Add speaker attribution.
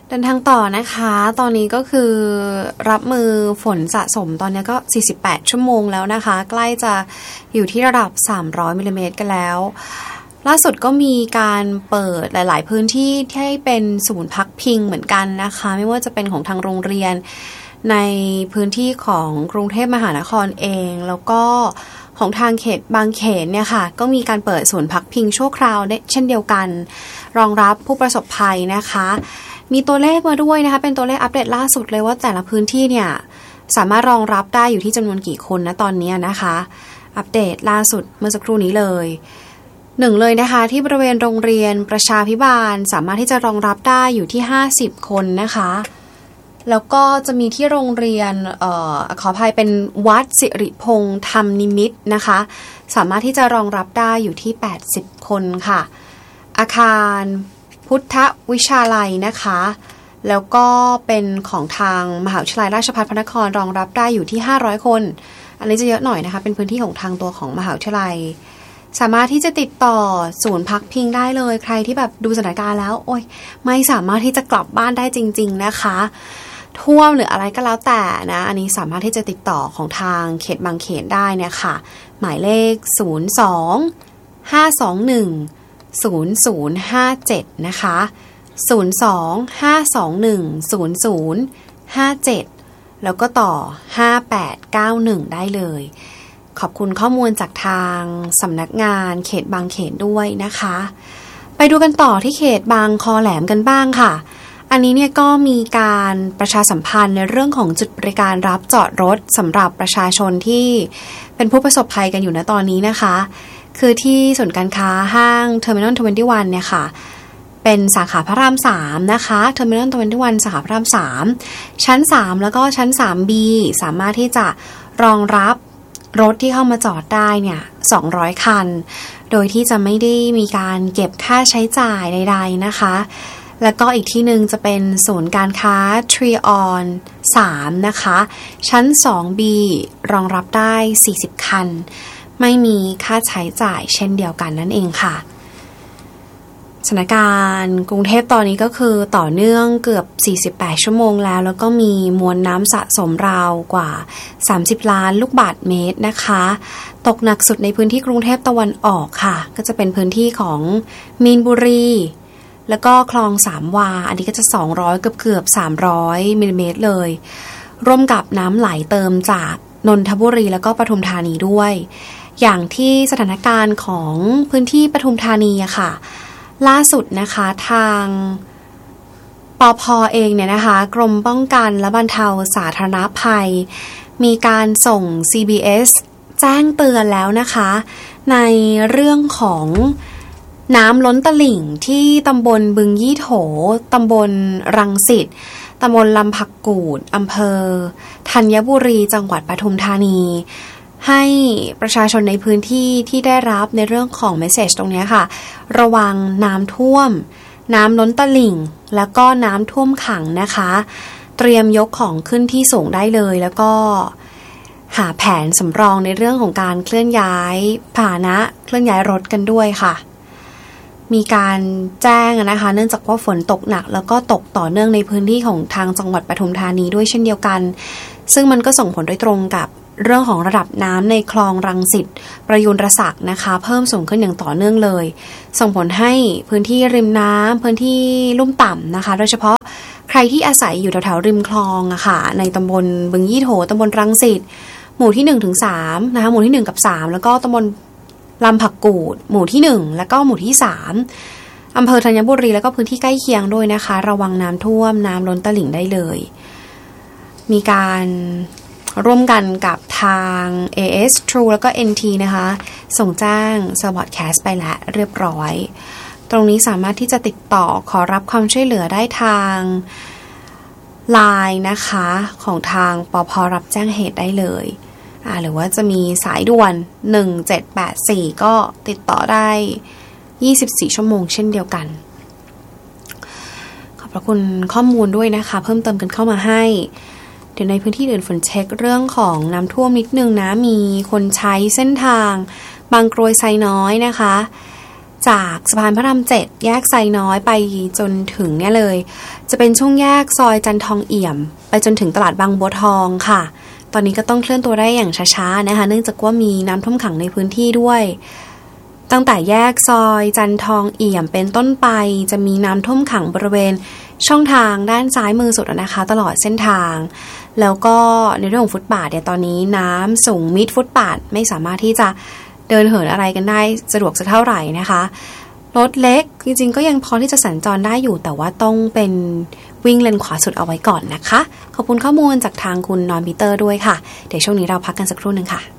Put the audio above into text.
Speaker 1: เดินทางต่อนะคะตอนนี้ก็คือรับมือฝนสะสมตอนนี้ก็48ชั่วโมงแล้วนะคะใกล้จะอยู่ที่ระดับ300มิลลิเมตรกันแล้วล่าสุดก็มีการเปิดหลายๆพื้นที่ที่ให้เป็นศูนย์พักพิงเหมือนกันนะคะไม่ว่าจะเป็นของทางโรงเรียนในพื้นที่ของกรุงเทพมหานครเองแล้วก็ของทางเขตบางเขนเนี่ยค่ะก็มีการเปิดศูนย์พักพิงชั่วคราวเช่นเดียวกันรองรับผู้ประสบภัยนะคะมีตัวเลขมาด้วยนะคะเป็นตัวเลขอัปเดตล่าสุดเลยว่าแต่ละพื้นที่เนี่ยสามารถรองรับได้อยู่ที่จำนวนกี่คนนะตอนนี้นะคะอัปเดตล่าสุดเมื่อสักครู่นี้เลยหนึ่งเลยนะคะที่บริเวณโรงเรียนประชาภิบาลสามารถที่จะรองรับได้อยู่ที่50คนนะคะแล้วก็จะมีที่โรงเรียนขออภัยเป็นวัดสิริพงษ์ธรรมนิมิตรนะคะสามารถที่จะรองรับได้อยู่ที่80คนค่ะอาคารพุทธวิชาลัยนะคะแล้วก็เป็นของทางมหาวิทยาลัยราชภัฏพระนครรองรับได้อยู่ที่500คนอันนี้จะเยอะหน่อยนะคะเป็นพื้นที่ของทางตัวของมหาวิทยาลัยสามารถที่จะติดต่อศูนย์พักพิงได้เลยใครที่แบบดูสถานการณ์แล้วโอ๊ยไม่สามารถที่จะกลับบ้านได้จริงๆนะคะท่วมหรืออะไรก็แล้วแต่นะอันนี้สามารถที่จะติดต่อของทางเขตบางเขนได้เนี่ยค่ะหมายเลข02 521 0057นะคะ02 521 0057แล้วก็ต่อ5891ได้เลยขอบคุณข้อมูลจากทางสำนักงานเขตบางเขนด้วยนะคะไปดูกันต่อที่เขตบางคอแหลมกันบ้างค่ะอันนี้เนี่ยก็มีการประชาสัมพันธ์ในเรื่องของจุดบริการรับจอดรถสำหรับประชาชนที่เป็นผู้ประสบภัยกันอยู่ณตอนนี้นะคะคือที่ศูนย์การค้าห้าง Terminal 21เนี่ยค่ะเป็นสาขาพระราม3นะคะ Terminal 21สาขาพระราม3ชั้น3แล้วก็ชั้น 3B สามารถที่จะรองรับรถที่เข้ามาจอดได้เนี่ย200คันโดยที่จะไม่ได้มีการเก็บค่าใช้จ่ายใดๆนะคะแล้วก็อีกที่หนึ่งจะเป็นศูนย์การค้า Trion 3นะคะชั้น 2B รองรับได้40คันไม่มีค่าใช้จ่ายเช่นเดียวกันนั่นเองค่ะสถานการณ์กรุงเทพตอนนี้ก็คือต่อเนื่องเกือบ48ชั่วโมงแล้วก็มีมวลน้ำสะสมราวกว่า30ล้านลูกบาศก์เมตรนะคะตกหนักสุดในพื้นที่กรุงเทพตะวันออกค่ะก็จะเป็นพื้นที่ของมีนบุรีแล้วก็คลองสามวาอันนี้ก็จะ200เกือบ300มิลลิเมตรเลยร่วมกับน้ำไหลเติมจากนนทบุรีแล้วก็ปทุมธานีด้วยอย่างที่สถานการณ์ของพื้นที่ปทุมธานีอะค่ะล่าสุดนะคะทางปภ.เองเนี่ยนะคะกรมป้องกันและบรรเทาสาธารณภัยมีการส่ง CBS แจ้งเตือนแล้วนะคะในเรื่องของน้ำล้นตลิ่งที่ตำบลบึงยี่โถตำบลรังสิตตำบลลำผักกูดอำเภอธัญบุรีจังหวัดปทุมธานีให้ประชาชนในพื้นที่ที่ได้รับในเรื่องของเมสเสจตรงนี้ค่ะระวังน้ำท่วมน้ำล้นตลิ่งแล้วก็น้ำท่วมขังนะคะเตรียมยกของขึ้นที่สูงได้เลยแล้วก็หาแผนสำรองในเรื่องของการเคลื่อนย้ายพาหนะเคลื่อนย้ายรถกันด้วยค่ะมีการแจ้งนะคะเนื่องจากว่าฝนตกหนักแล้วก็ตกต่อเนื่องในพื้นที่ของทางจังหวัดปทุมธานีด้วยเช่นเดียวกันซึ่งมันก็ส่งผลโดยตรงกับเรื่องของระดับน้ำในคลองรังสิตประยูรศักดิ์นะคะเพิ่มสูงขึ้นอย่างต่อเนื่องเลยส่งผลให้พื้นที่ริมน้ำพื้นที่ลุ่มต่ำนะคะโดยเฉพาะใครที่อาศัยอยู่แถวๆริมคลองอะค่ะในตำบลบึงยี่โถตำบลรังสิตหมู่ที่ 1-3 นะคะหมู่ที่1กับ3แล้วก็ตำบลลำผักกูดหมู่ที่1แล้วก็หมู่ที่3อำเภอธัญบุรีแล้วก็พื้นที่ใกล้เคียงด้วยนะคะระวังน้ำท่วมน้ำล้นตลิ่งได้เลยมีการร่วมกันกับทาง AS True แล้วก็ NT นะคะส่งแจ้งสวอตแคสต์ไปแล้วเรียบร้อยตรงนี้สามารถที่จะติดต่อขอรับความช่วยเหลือได้ทาง LINE นะคะของทางปภ.รับแจ้งเหตุได้เลยหรือว่าจะมีสายด่วน1784ก็ติดต่อได้24ชั่วโมงเช่นเดียวกันขอบพระคุณข้อมูลด้วยนะคะเพิ่มเติมกันเข้ามาให้เดี๋ยวในพื้นที่อื่นฝนเช็คเรื่องของน้ำท่วมนิดนึงนะมีคนใช้เส้นทางบางกรวยไซน้อยนะคะจากสะพานพระราม 7แยกไซน้อยไปจนถึงเนี่ยเลยจะเป็นช่วงแยกซอยจันทองเอี่ยมไปจนถึงตลาดบางบัวทองค่ะตอนนี้ก็ต้องเคลื่อนตัวได้อย่างช้าๆนะคะเนื่องจากว่ามีน้ำท่วมขังในพื้นที่ด้วยตั้งแต่แยกซอยจันทองเอี่ยมเป็นต้นไปจะมีน้ำท่วมขังบริเวณช่องทางด้านซ้ายมือสุดนะคะตลอดเส้นทางแล้วก็ในเรื่องของฟุตบาทเนี่ยตอนนี้น้ำสูงมิดฟุตบาทไม่สามารถที่จะเดินเหินอะไรกันได้สะดวกสักเท่าไหร่นะคะรถเล็กจริงๆก็ยังพอที่จะสัญจรได้อยู่แต่ว่าต้องเป็นวิ่งเลนขวาสุดเอาไว้ก่อนนะคะขอบคุณข้อมูลจากทางคุณนอนปีเตอร์ด้วยค่ะเดี๋ยวช่วงนี้เราพักกันสักครู่นึงค่ะ